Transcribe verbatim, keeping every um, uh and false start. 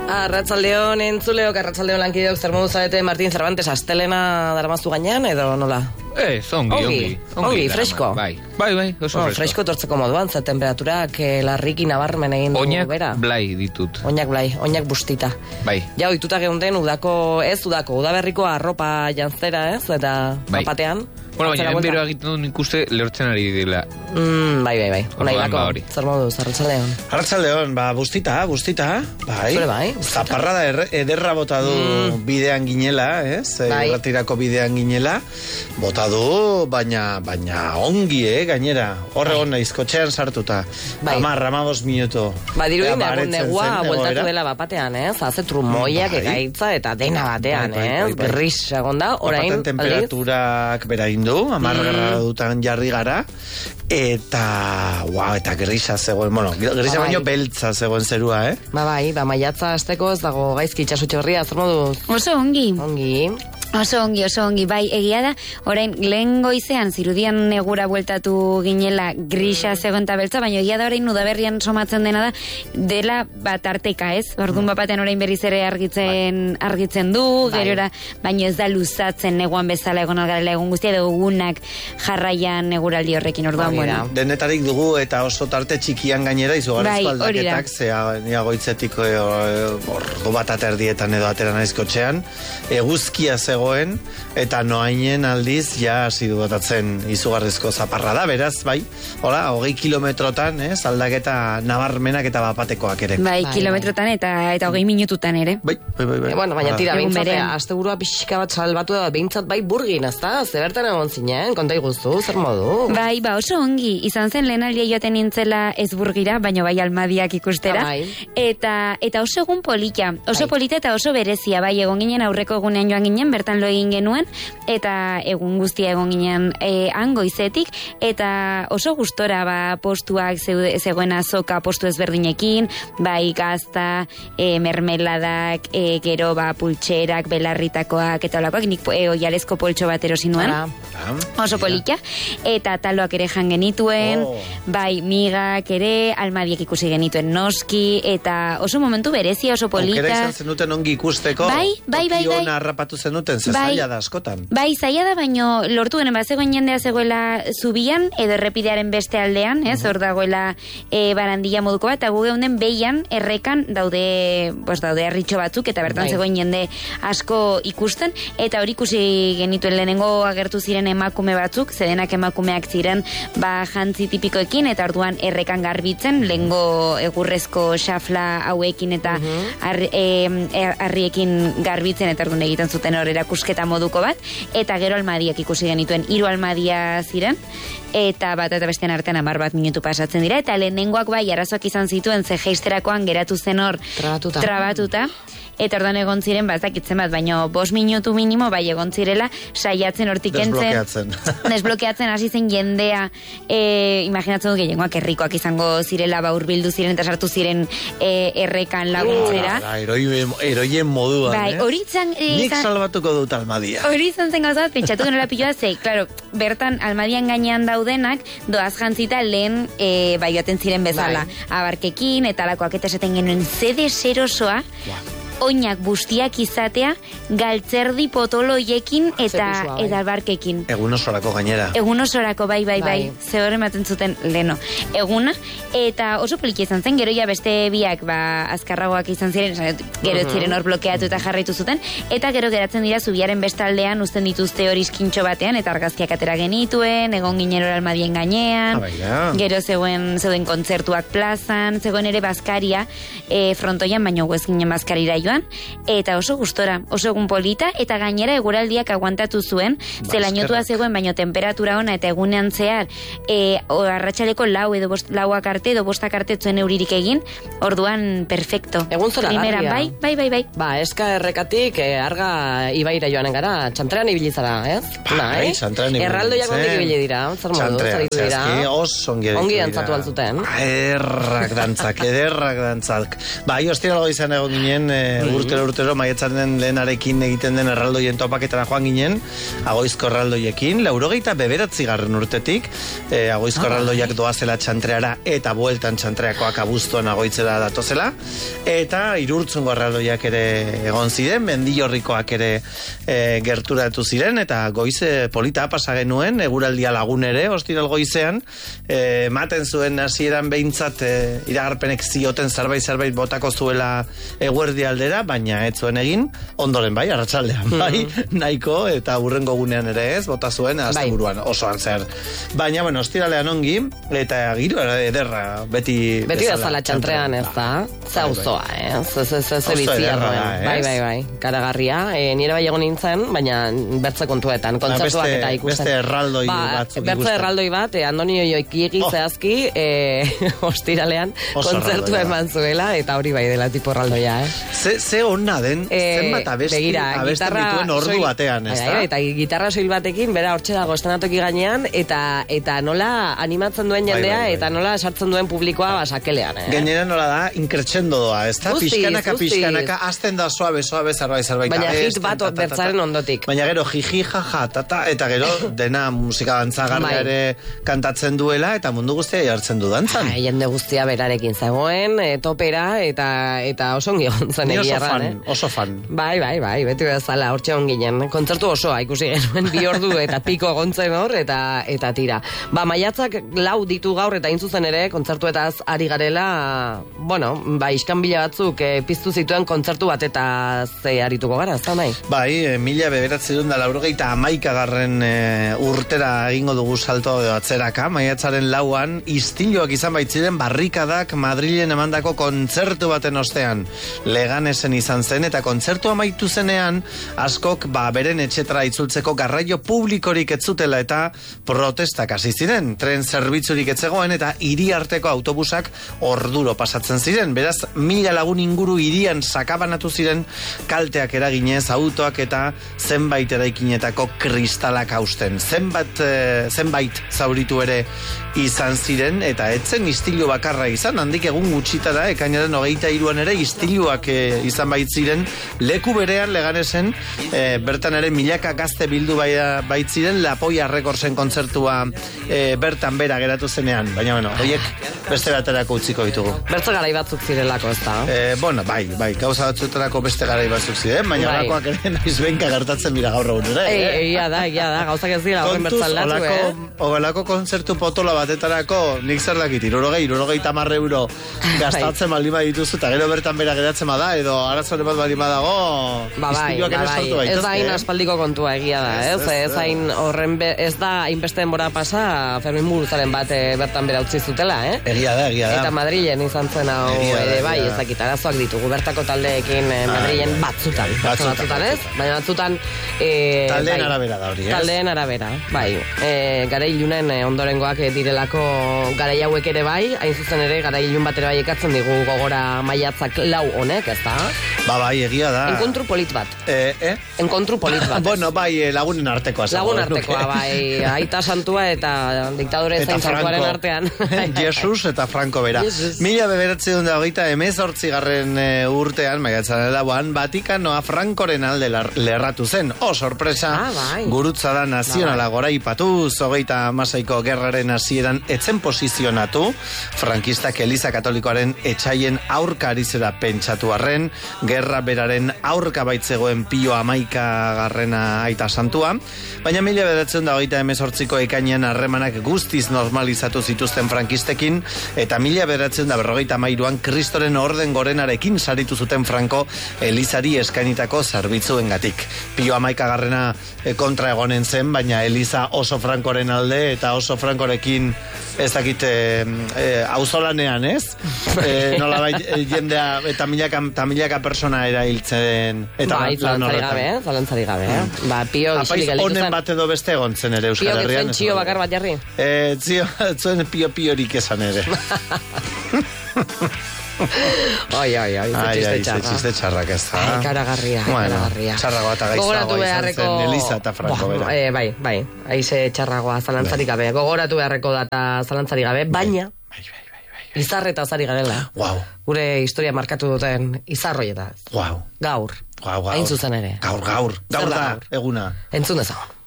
Arratsaldeon entzuleok, arratsaldeon lankideok, zer modu zarete Martin Cervantes astelena daramazu gainean edo nola? Eh, ongi, ongi. Ongi, ongi fresko. Bai, bai, bai, oso no, fresko. Fresko tortzeko moduan, ze temperaturak eh, larriki nabarmen egin du Oinak bera. blai ditut. Oinak blai, oinak bustita. Bai. Ja, ohituta geunden udako, ez udako, udaberriko arropa jantzera, ez? Eta bai. bapatean. Bueno, baina enbero egiten duen ikuste lehortzen ari dila. Mm, bai, bai, bai. Ona hilako, ba zer moduz, arratsaldeon. Arratsaldeon, ba, bustita, bustita, bai. Zure bai, zaparrada er, ederra bota du mm. bidean ginela, ez? Bai. Erratirako bidean ginela. Bota du, baina, baina ongi, eh, gainera. Horre hon naiz, kotxean sartuta. Bai. Amar, amabos minuto. Ba, diruin, egun negua, bueltatu dela bapatean, ez? Haze trumoiak, bai. Ekaitza, eta dena batean, bai, bai, ez? bai, bai. Gris egonda, orain, aldiz. Temperaturak berain du, amar mm. gradutan jarri gara, eta, wow, eta grisa zegoen, bueno, grisa ba, baino bai. beltza zegoen zerua, eh? Ba, bai, ba, maiatza azteko ez dago gaizki itxasutxe horria, zer moduz? Oso ongi. Ongi. Oso ongi, oso ongi, bai, egia da, orain, lehen goizean, zirudian negura bueltatu ginela grisa zegoen eta beltza, baina egia da orain udaberrian somatzen dena da, dela bat arteka, ez? Orduan bapatean orain berriz ere argitzen, bai. argitzen du, bai. Gerora, baina ez da luzatzen neguan bezala egon algarela egun guztia, edo egunak jarraian neguraldi horrekin, orduan, bueno. Denetarik dugu eta oso tarte txikian gainera, izugarrizko bai, aldaketak, zea, nia goitzetik ordu bat aterdietan edo atera naiz kotxean, eguzkia zegoen, eta noainen aldiz ja hasi du botatzen izugarrizko zaparra da, beraz, bai, hola, hogei kilometrotan, ez, aldaketa nabarmenak eta bapatekoak ere. Bai, bai kilometrotan eta eta hogei minututan ere. Bai, bai, bai. bai. E, bueno, baina tira, Egun behintzat, berean. asteburua pixka bat salbatu da, behintzat bai burgin, ez da? Zebertan egon zinen, konta iguzu, zer modu? Bai, ba, oso ongi, izan zen lehen aldia joaten nintzela ez burgira, baina bai almadiak ikustera, Ah, bai. eta, eta oso egun polita, oso Bai. polita eta oso berezia, bai, egon ginen aurreko egunean joan ginen, bertan lo egin genuen, eta egun guztia egon ginen e, angoizetik, eta oso gustora ba, postuak zeude, zegoen azoka postu ezberdinekin, bai gazta, e, mermeladak, e, gero ba, pultxerak, belarritakoak, eta olakoak, nik e, oialezko poltxo bat erosi nuen. Ah. Oso polita, eta taloak ere jan genituen, Oh. bai migak ere, almadiek ikusi genituen noski, eta oso momentu berezia, oso polita. Aukera izan zenuten ongi ikusteko, Bai, bai, bai, bai. toki ona harrapatu zenuten, ze Bai. zaila da askotan. Bai, zaila da, baino lortu genen, bat zegoen jendea zegoela zubian, edo errepidearen beste aldean, ez, hor dagoela e, barandilla moduko bat, eta gu geunden behian errekan daude, pues, daude harritxo batzuk, eta bertan Bai. zegoen jende asko ikusten, eta hori ikusi genituen lehenengo agertu ziren emakume batzuk, zedenak emakumeak ziren, ba, jantzi tipikoekin, eta orduan errekan garbitzen, lehengo egurrezko xafla hauekin, eta arri, e, arriekin garbitzen, eta orduan egiten zuten hor erakusketa moduko bat, eta gero almadiak ikusi genituen, hiru almadia ziren, eta bat eta bestean artean hamar bat minutu pasatzen dira, eta lehenengoak bai arazoak izan zituen, ze jeisterakoan geratu zen hor Trabatuta. trabatuta, eta orduan egon ziren, bazakitzen bat, baino bost minutu minimo bai egon zirela, saiatzen hortik entzen, Desblokeatzen. desblokeatzen hasi zen jendea, e, imaginatzen dut gehiengoak herrikoak izango zirela, ba hurbildu ziren eta sartu ziren e, errekan laguntzera. Hala, eroien, eroien moduan, Bai, eh? hori zan... E, Nik zan- salbatuko dut almadia. Hori izan zen gauzat, pentsatu genela piloa, ze, klaro, bertan almadian gainean daudenak, doaz jantzita lehen e, bai joaten ziren bezala. Bai. Abarkekin, eta lakoak eta esaten genuen, ze deserosoa, oinak bustiak izatea, galtzerdi potoloiekin eta, pisua, bai. eta albarkekin. Egun osorako gainera. Egun osorako, bai, bai, bai, Bai. ze hor ematen zuten leno. Eguna, eta oso poliki izan zen, gero ja beste biak, ba, azkarragoak izan ziren, esan dut, gero ez ziren hor blokeatu eta jarraitu zuten, eta gero geratzen dira zubiaren bestaldean, uzten dituzte hori iskintxo batean, eta argazkiak atera genituen, egon ginen hor almadien gainean, Ah, baina. gero zegoen, zegoen kontzertuak plazan, zegoen ere bazkaria, e, frontoian, baino guez ginen bazkarira joan, eta oso gustora, oso egun polita, eta gainera eguraldiak aguantatu zuen, ze lainotua zegoen, baino temperatura ona eta egunean zehar, e, arratsaleko lau edo bost, lauak arte edo bostak arte zuen euririk egin, orduan perfecto. Egun zora Primeran, garria. bai, bai, bai, bai. Ba, eska errekatik, eh, arga ibaira joanen gara, txantrean ibili zara, ez? Bai, txantrean ibili Erraldoiak nintzen. ondik ibili dira, zer modu, Txantrean, zer ibili dira? zehazki, oso ongi Ongi dira. dantzatu altzuten. Ederrak dantzak, ederrak dantzak. Bai, ostiral goizan egon ginen, e, e, urtero urtero maiatzaren lehenarekin egiten den erraldoien topaketara joan ginen, Agoizko erraldoiekin, laurogeita beberatzi garren urtetik, e, Agoizko ah, erraldoiak doazela txantreara eta bueltan txantreakoak abuztuan agoitzera datozela, eta irurtzungo erraldoiak ere egon ziren, mendillorrikoak ere e, gerturatu ziren, eta goize polita pasa genuen, eguraldia lagun ere, ostiral goizean, e, maten zuen hasieran behintzat e, iragarpenek zioten zerbait zerbait botako zuela eguerdi aldera, baina ez zuen egin, ondoren bai, arratsaldean bai, nahiko, eta hurrengo gunean ere ez, bota zuen, asteburuan osoan zer. Baina, bueno, ostiralean ongi, eta giro ederra, beti beti bezala txantrean, ez da? Zauzoa, eh? Ze bizia duen. Bai, bai, bai, karagarria. Nire bai egon nintzen, baina bertze kontuetan, kontzertuak eta ikusten. Beste erraldoi batzuk ikusten. Bertze erraldoi bat, Andonio Joikiegi zehazki, ostiralean, kontzertu eman zuela, eta hori bai dela tipo erraldoia, eh? Ze, ze onna den, eh, zenbat abesti, begira, abesten dituen ordu soil, batean, ez da? Eta gitarra soil batekin, bera hortxe dago estenatoki gainean, eta eta nola animatzen duen jendea, bai, bai, bai. Eta nola sartzen duen publikoa basakelean, eh? Gainera nola da, inkretxendo doa, ez da? Pixkanaka, pixkanaka, azten da suabe, suabe, zerbait, zerbait. Baina hit bat bertzaren ondotik. Baina gero, jiji, jaja, tata, eta gero, dena musika dantzagarria ere kantatzen duela, eta mundu guztia jartzen du dantzan. Ai, jende guztia berarekin zegoen, e, topera, eta eta oso ongi egon zen egia erran, eh? Oso fan. Bai, bai, bai, beti bezala, hortxe onginen. Kontzertu osoa ikusi genuen bi ordu eta piko egontzen hor, eta eta tira. Ba, maiatzak lau ditu gaur, eta intzuzen ere, kontzertuetaz ari garela, bueno, ba, iskanbila batzuk e, piztu zituen kontzertu bat eta ze arituko gara, ez da nahi? Bai, e, mila bederatzi duen da laurogeita amaikagarren e, urtera egingo dugu salto atzeraka, maiatzaren lauan, istiloak izan baitziren barrikadak Madrilen emandako kontzertu baten ostean. Leganesen izan zen, eta kontzertu amaitu zenean, askok ba, beren etxetara itzultzeko garraio publikorik ez zutela eta protestak hasi ziren. Tren zerbitzurik ez zegoen eta hiri arteko autobusak orduro pasatzen ziren. Beraz, mila lagun inguru hirian sakabanatu ziren kalteak eraginez, autoak eta zenbait eraikinetako kristalak hausten. Zenbait, e, zenbait zauritu ere izan ziren, eta etzen istilu bakarra izan, handik egun gutxitara, ekainaren hogeita hiruan ere istiluak e, izan baitziren, leku berean Leganesen, e, bertan ere milaka gazte bildu baitziren, Lapoia Rekorsen kontzertua e, bertan bera geratu zenean, baina bueno, horiek beste baterako utziko ditugu. Bertze garai batzuk zirelako, ez da? E, bueno, bai, bai, gauza batzuetarako beste garai batzuk ziren, baina bai. Olakoak ere naiz benka gertatzen bira gaur egun ere. Eh? Egia da, egia da, gauzak ez dira horren bertzan latu, eh? Olako kontzertu potola batetarako, nik zer dakit, irurogei, irurogei tamar euro gastatzen baldin badituzu, eta gero bertan bera geratzen bada, edo arazoren bat baldin badago, ba, bai, ba, bai. Ez da hain aspaldiko kontua egia da, ez? Ez, ez, hain horren be, ez da hainbeste denbora pasa, Fermin Muruzaren bat e, bertan bera utzi zutela, eh? Egia da, egia da. Eta Madrilen izan zen hau ere bai, ez dakit, arazoak ditugu, bertako taldeekin e, Madrilen batzutan, batzutan, batzutan, ez? Baina batzutan... E, taldeen bai, arabera da hori, ez? Taldeen arabera, bai. E, gara ilunen e, ondorengoak e, direlako garai hauek ere bai, hain zuzen ere garai ilun bat ere bai ekatzen digu gogora maiatzak lau honek, ez da? Ba, bai, egia da. Enkontru polit bat. Eh, eh? Enkontru polit bat. Bueno, bai, lagunen artekoa. Lagun artekoa, bai. Aita santua eta diktadore zain santuaren artean. Jesus eta Franco bera. Jesus. Mila beberatzi duen da hogeita emezortzi garren urtean, maiatzaren lauan, Vatikanoa Frankoren alde lerratu zen. Oh, sorpresa, ah, bai. Gurutza da nazionala gora ipatuz, hogeita masaiko gerraren hasieran etzen posizionatu, frankistak Eliza Katolikoaren etxaien aurka arizera pentsatu arren, gerra beraren aurka baitzegoen Pio amaika garrena aita santua, baina mila bedertzen da hogeita emezortziko ekainean harremanak guztiz normalizatu zituzten frankistekin, eta mila bedertzen da berrogeita mairuan Kristoren orden gorenarekin saritu zuten Franco Elizari eskainitako zerbitzuengatik. Pio amaika garrena kontra egonen zen, baina Eliza oso Frankoren alde eta oso Frankorekin ez dakit auzolanean, e, ez? E, nola bai, jendea eta milaka, eta milaka persona erailtzen eta bai, zalantzari gabe, eh? Zalantzari gabe, eh? Ba, Pio isilik gelitu zen. Honen bat edo beste egon zen ere Euskal Herrian. Pio getzen txio bakar bat jarri? E, zio, zuen Pio Piorik esan ere. Oi, oi, oi, ze txiste txarrak ez da. Ai, karagarria, bueno, karagarria. Txarragoa eta gaiztagoa izan zen Eliza eta Franco bera. Eh, bai, bai, aize txarragoa, zalantzarik gabe. Gogoratu beharreko data zalantzarik gabe, baina... Bai, bai, bai, bai. izarretaz ari garela. Wow. Gure historia markatu duten izarroietaz. Wow. Gaur. Wow, gaur. Hain zuzen ere. Gaur, gaur. Gaur da, eguna. Entzun dezagun.